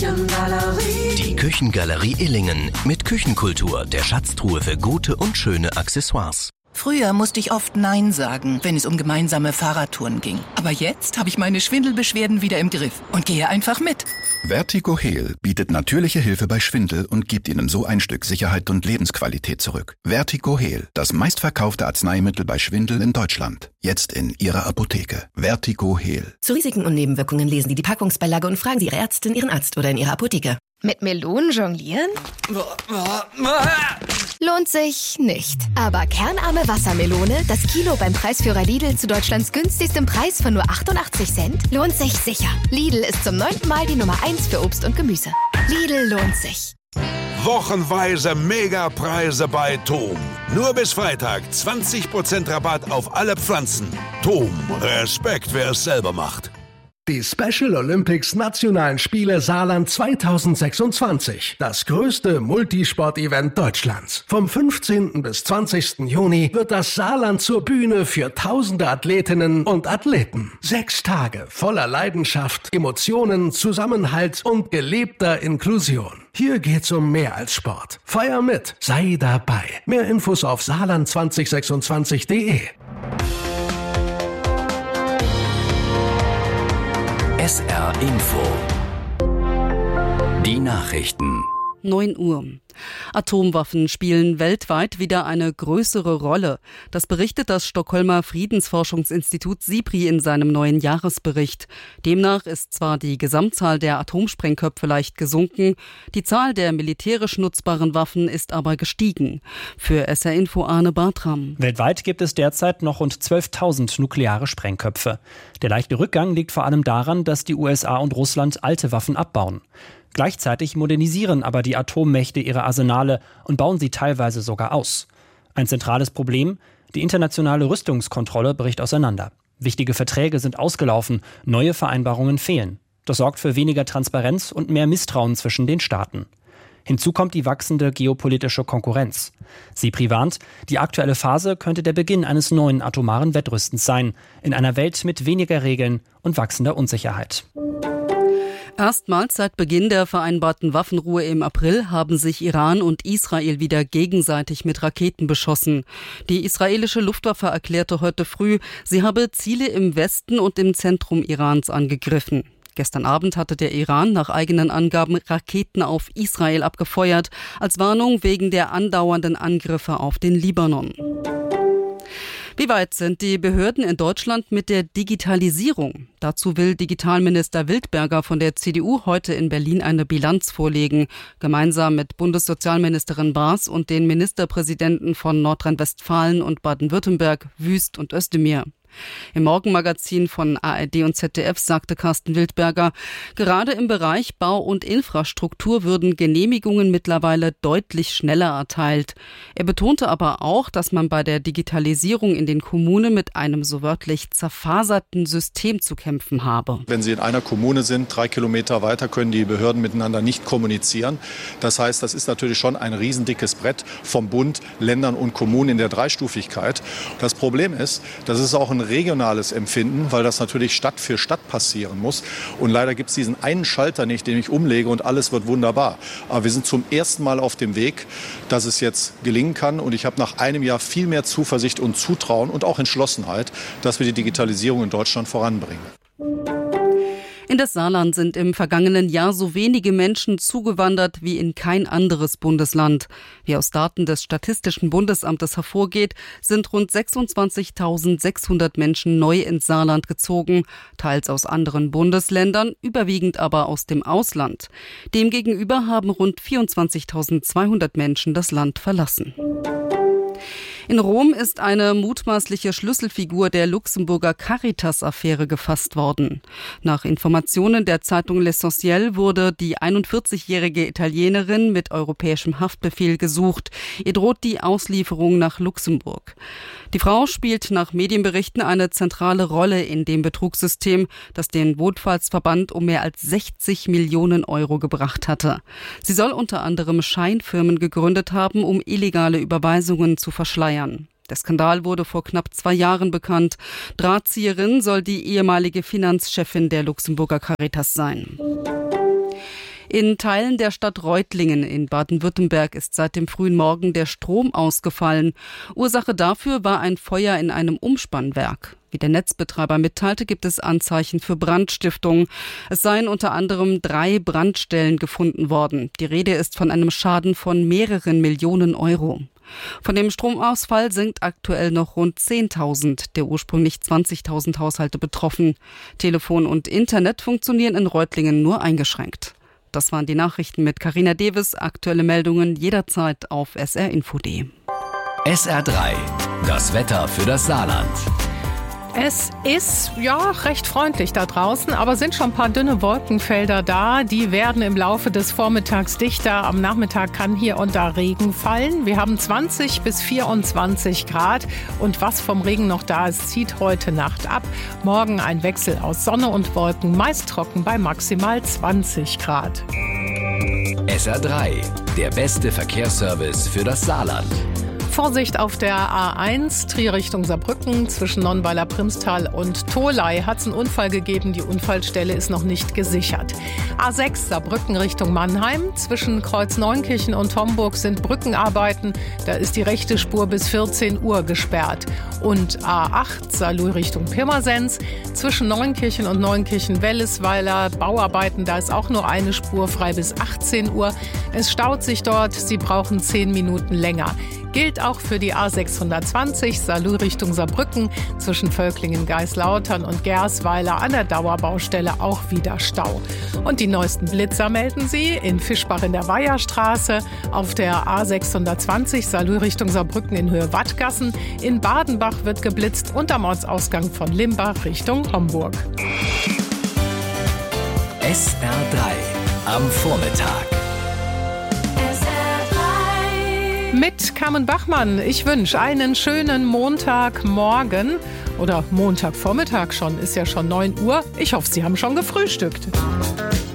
Küchengalerie. Die Küchengalerie Illingen mit Küchenkultur, der Schatztruhe für gute und schöne Accessoires. Früher musste ich oft Nein sagen, wenn es um gemeinsame Fahrradtouren ging. Aber jetzt habe ich meine Schwindelbeschwerden wieder im Griff und gehe einfach mit. VertigoHeal bietet natürliche Hilfe bei Schwindel und gibt Ihnen so ein Stück Sicherheit und Lebensqualität zurück. VertigoHeal, das meistverkaufte Arzneimittel bei Schwindel in Deutschland. Jetzt in Ihrer Apotheke. VertigoHeal. Zu Risiken und Nebenwirkungen lesen Sie die Packungsbeilage und fragen Sie Ihre Ärztin, Ihren Arzt oder in Ihrer Apotheke. Mit Melonen jonglieren? Lohnt sich nicht. Aber kernarme Wassermelone, das Kilo beim Preisführer Lidl zu Deutschlands günstigstem Preis von nur 88 Cent, lohnt sich sicher. Lidl ist zum 9. Mal die Nummer 1 für Obst und Gemüse. Lidl lohnt sich. Wochenweise Megapreise bei TOM. Nur bis Freitag 20% Rabatt auf alle Pflanzen. TOM, Respekt, wer es selber macht. Die Special Olympics Nationalen Spiele Saarland 2026. Das größte Multisport-Event Deutschlands. Vom 15. bis 20. Juni wird das Saarland zur Bühne für tausende Athletinnen und Athleten. 6 Tage voller Leidenschaft, Emotionen, Zusammenhalt und gelebter Inklusion. Hier geht's um mehr als Sport. Feier mit, sei dabei. Mehr Infos auf saarland2026.de. SR Info. Die Nachrichten. 9 Uhr. Atomwaffen spielen weltweit wieder eine größere Rolle. Das berichtet das Stockholmer Friedensforschungsinstitut SIPRI in seinem neuen Jahresbericht. Demnach ist zwar die Gesamtzahl der Atomsprengköpfe leicht gesunken, die Zahl der militärisch nutzbaren Waffen ist aber gestiegen. Für SR Info Arne Bartram. Weltweit gibt es derzeit noch rund 12.000 nukleare Sprengköpfe. Der leichte Rückgang liegt vor allem daran, dass die USA und Russland alte Waffen abbauen. Gleichzeitig modernisieren aber die Atommächte ihre Arsenale und bauen sie teilweise sogar aus. Ein zentrales Problem: die internationale Rüstungskontrolle bricht auseinander. Wichtige Verträge sind ausgelaufen, neue Vereinbarungen fehlen. Das sorgt für weniger Transparenz und mehr Misstrauen zwischen den Staaten. Hinzu kommt die wachsende geopolitische Konkurrenz. SIPRI warnt, die aktuelle Phase könnte der Beginn eines neuen atomaren Wettrüstens sein, in einer Welt mit weniger Regeln und wachsender Unsicherheit. Erstmals seit Beginn der vereinbarten Waffenruhe im April haben sich Iran und Israel wieder gegenseitig mit Raketen beschossen. Die israelische Luftwaffe erklärte heute früh, sie habe Ziele im Westen und im Zentrum Irans angegriffen. Gestern Abend hatte der Iran nach eigenen Angaben Raketen auf Israel abgefeuert, als Warnung wegen der andauernden Angriffe auf den Libanon. Wie weit sind die Behörden in Deutschland mit der Digitalisierung? Dazu will Digitalminister Wildberger von der CDU heute in Berlin eine Bilanz vorlegen, gemeinsam mit Bundessozialministerin Baas und den Ministerpräsidenten von Nordrhein-Westfalen und Baden-Württemberg, Wüst und Özdemir. Im Morgenmagazin von ARD und ZDF sagte Carsten Wildberger, gerade im Bereich Bau und Infrastruktur würden Genehmigungen mittlerweile deutlich schneller erteilt. Er betonte aber auch, dass man bei der Digitalisierung in den Kommunen mit einem so wörtlich zerfaserten System zu kämpfen habe. Wenn Sie in einer Kommune sind, 3 Kilometer weiter, können die Behörden miteinander nicht kommunizieren. Das heißt, das ist natürlich schon ein riesendickes Brett vom Bund, Ländern und Kommunen in der Dreistufigkeit. Das Problem ist, das ist auch ein regionales Empfinden, weil das natürlich Stadt für Stadt passieren muss. Und leider gibt es diesen einen Schalter nicht, den ich umlege und alles wird wunderbar. Aber wir sind zum ersten Mal auf dem Weg, dass es jetzt gelingen kann. Und ich habe nach einem Jahr viel mehr Zuversicht und Zutrauen und auch Entschlossenheit, dass wir die Digitalisierung in Deutschland voranbringen. In das Saarland sind im vergangenen Jahr so wenige Menschen zugewandert wie in kein anderes Bundesland. Wie aus Daten des Statistischen Bundesamtes hervorgeht, sind rund 26.600 Menschen neu ins Saarland gezogen, teils aus anderen Bundesländern, überwiegend aber aus dem Ausland. Demgegenüber haben rund 24.200 Menschen das Land verlassen. In Rom ist eine mutmaßliche Schlüsselfigur der Luxemburger Caritas-Affäre gefasst worden. Nach Informationen der Zeitung L'Essentiel wurde die 41-jährige Italienerin mit europäischem Haftbefehl gesucht. Ihr droht die Auslieferung nach Luxemburg. Die Frau spielt nach Medienberichten eine zentrale Rolle in dem Betrugssystem, das den Wohlfahrtsverband um mehr als 60 Millionen Euro gebracht hatte. Sie soll unter anderem Scheinfirmen gegründet haben, um illegale Überweisungen zu verschleiern. Der Skandal wurde vor knapp 2 Jahren bekannt. Drahtzieherin soll die ehemalige Finanzchefin der Luxemburger Caritas sein. In Teilen der Stadt Reutlingen in Baden-Württemberg ist seit dem frühen Morgen der Strom ausgefallen. Ursache dafür war ein Feuer in einem Umspannwerk. Wie der Netzbetreiber mitteilte, gibt es Anzeichen für Brandstiftung. Es seien unter anderem 3 Brandstellen gefunden worden. Die Rede ist von einem Schaden von mehreren Millionen Euro. Von dem Stromausfall sind aktuell noch rund 10.000 der ursprünglich 20.000 Haushalte betroffen. Telefon und Internet funktionieren in Reutlingen nur eingeschränkt. Das waren die Nachrichten mit Carina Deves. Aktuelle Meldungen jederzeit auf srinfo.de. SR3, das Wetter für das Saarland. Es ist recht freundlich da draußen, aber sind schon ein paar dünne Wolkenfelder da. Die werden im Laufe des Vormittags dichter. Am Nachmittag kann hier und da Regen fallen. Wir haben 20 bis 24 Grad. Und was vom Regen noch da ist, zieht heute Nacht ab. Morgen ein Wechsel aus Sonne und Wolken, meist trocken bei maximal 20 Grad. SR3, der beste Verkehrsservice für das Saarland. Vorsicht auf der A1, Trier Richtung Saarbrücken, zwischen Nonnweiler Primstal und Tholey hat es einen Unfall gegeben. Die Unfallstelle ist noch nicht gesichert. A6 Saarbrücken Richtung Mannheim, zwischen Kreuz Neunkirchen und Homburg sind Brückenarbeiten. Da ist die rechte Spur bis 14 Uhr gesperrt. Und A8 Saarlouis Richtung Pirmasens, zwischen Neunkirchen und Neunkirchen-Wellesweiler Bauarbeiten. Da ist auch nur eine Spur frei bis 18 Uhr. Es staut sich dort, Sie brauchen 10 Minuten länger. Gilt auch für die A620 Saarlouis Richtung Saarbrücken, zwischen Völklingen, Geislautern und Gersweiler an der Dauerbaustelle auch wieder Stau. Und die neuesten Blitzer melden Sie in Fischbach in der Weiherstraße, auf der A620 Saarlouis Richtung Saarbrücken in Höhe Wattgassen, in Badenbach wird geblitzt und am Ortsausgang von Limbach Richtung Homburg. SR3 am Vormittag. Mit Carmen Bachmann. Ich wünsche einen schönen Montagmorgen oder Montagvormittag schon, ist ja schon 9 Uhr. Ich hoffe, Sie haben schon gefrühstückt.